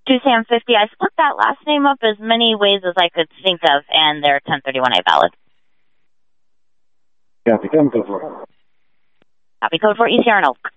to Sam 50. I split that last name up as many ways as I could think of, and they're 1031A valid. Copy, come, go for it. Copy, code for East Yarn Oak.